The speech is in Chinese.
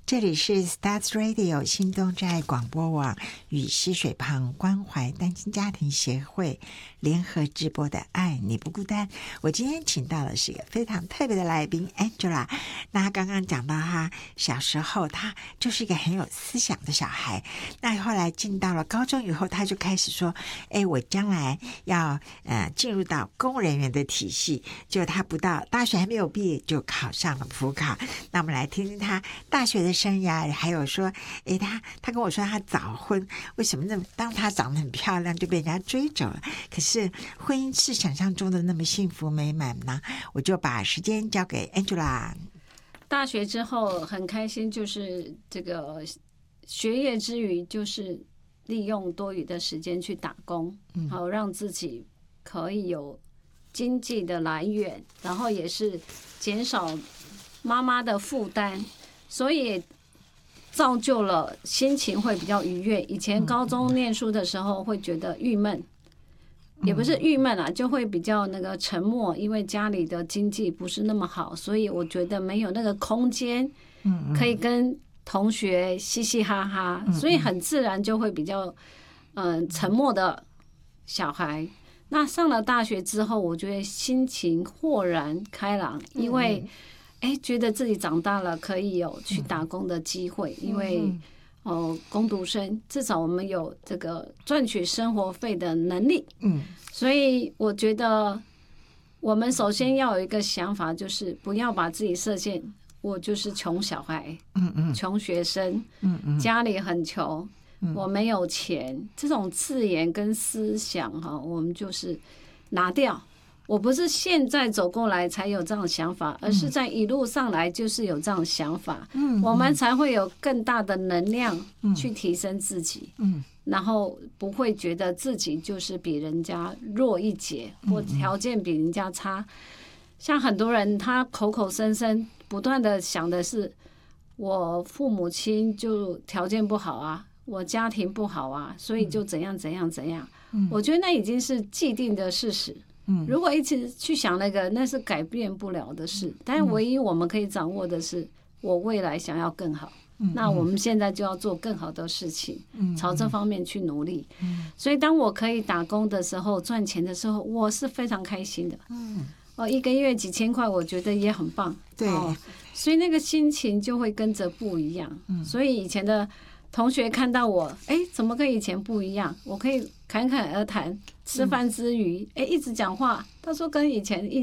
这里是 Stars Radio 新东寨广播网与溪水旁关怀单亲家庭协会联合直播的爱你不孤单。我今天请到的是一个非常特别的来宾 Angela。 那她刚刚讲到她小时候她就是一个很有思想的小孩，那后来进到了高中以后，她就开始说我将来要进入到公务人员的体系，就她不到大学还没有毕业就考上了普考。那我们来听听她大学的生涯，还有说他跟我说他早婚，为什么那么当他长得很漂亮就被人家追走了，可是婚姻是想象中的那么幸福美满呢？我就把时间交给 Angela。 大学之后很开心，就是这个学业之余就是利用多余的时间去打工，好让自己可以有经济的来源，然后也是减少妈妈的负担，所以造就了心情会比较愉悦。以前高中念书的时候会觉得郁闷，也不是郁闷啊，就会比较那个沉默，因为家里的经济不是那么好，所以我觉得没有那个空间可以跟同学嘻嘻哈哈，所以很自然就会比较沉默的小孩。那上了大学之后，我觉得心情豁然开朗，因为觉得自己长大了，可以有去打工的机会，因为工读生至少我们有这个赚取生活费的能力。所以我觉得我们首先要有一个想法，就是不要把自己设限，我就是穷小孩，穷学生，家里很穷，我没有钱，这种字眼跟思想我们就是拿掉。我不是现在走过来才有这样的想法，而是在一路上来就是有这样的想法，我们才会有更大的能量去提升自己，然后不会觉得自己就是比人家弱一截，或条件比人家差。像很多人他口口声声不断的想的是，我父母亲就条件不好啊，我家庭不好啊，所以就怎样怎样怎样。我觉得那已经是既定的事实。如果一直去想那是改变不了的事，但唯一我们可以掌握的是，我未来想要更好，那我们现在就要做更好的事情，朝这方面去努力。所以当我可以打工的时候，赚钱的时候，我是非常开心的。一个月几千块，我觉得也很棒。 对， 所以那个心情就会跟着不一样。所以以前的同学看到我，怎么跟以前不一样？我可以侃侃而谈，吃饭之余，一直讲话。他说跟以前一